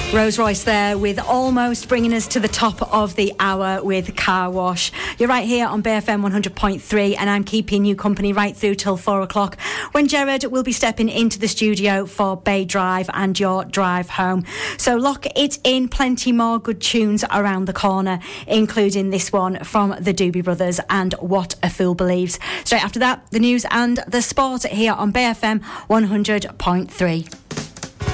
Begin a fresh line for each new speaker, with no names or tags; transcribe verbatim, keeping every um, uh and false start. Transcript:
Rose Royce there with Almost, bringing us to the top of the hour with Car Wash. You're right here on B F M one hundred point three, and I'm keeping you company right through till four o'clock when Jared will be stepping into the studio for Bay Drive and your drive home. So lock it in, plenty more good tunes around the corner, including this one from the Doobie Brothers and What a Fool Believes. Straight after that, the news and the sport here on B F M one hundred point three.